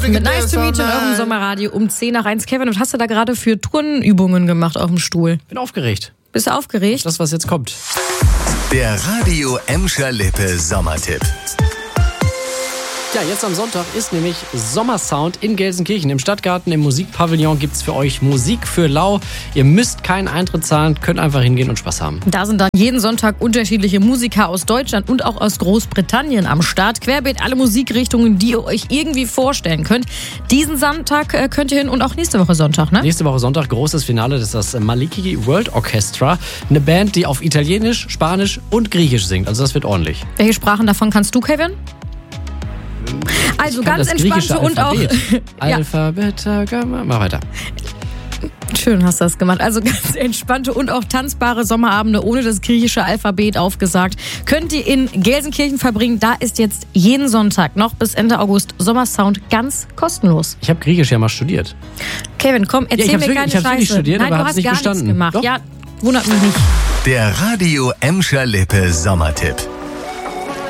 mit Nice to Meet in eurem Sommerradio um 10 nach 1. Kevin, was hast du da gerade für Turnübungen gemacht auf dem Stuhl? Bin aufgeregt. Bist du aufgeregt? Das, was jetzt kommt. Der Radio Emscher Lippe Sommertipp. Ja, jetzt am Sonntag ist nämlich Sommersound in Gelsenkirchen. Im Stadtgarten, im Musikpavillon gibt's für euch Musik für lau. Ihr müsst keinen Eintritt zahlen, könnt einfach hingehen und Spaß haben. Da sind dann jeden Sonntag unterschiedliche Musiker aus Deutschland und auch aus Großbritannien am Start. Querbeet alle Musikrichtungen, die ihr euch irgendwie vorstellen könnt. Diesen Sonntag könnt ihr hin und auch nächste Woche Sonntag, ne? Nächste Woche Sonntag, großes Finale, das ist das Maliki World Orchestra. Eine Band, die auf Italienisch, Spanisch und Griechisch singt. Also das wird ordentlich. Welche Sprachen davon kannst du, Kevin? Also ganz entspannte und auch... Alphabet, mach weiter. Schön hast du das gemacht. Also ganz entspannte und auch tanzbare Sommerabende ohne das griechische Alphabet aufgesagt. Könnt ihr in Gelsenkirchen verbringen. Da ist jetzt jeden Sonntag noch bis Ende August Sommersound ganz kostenlos. Ich habe Griechisch ja mal studiert. Kevin, komm, erzähl mir keine Scheiße. Ich studiert, Nein, aber du hast nicht gar bestanden. nichts gemacht. Doch. Ja, wundert mich nicht. Der Radio Emscher Lippe Sommertipp.